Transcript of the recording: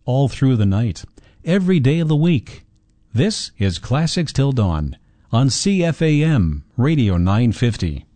all through the night, every day of the week. This is Classics Till Dawn on CFAM Radio 950.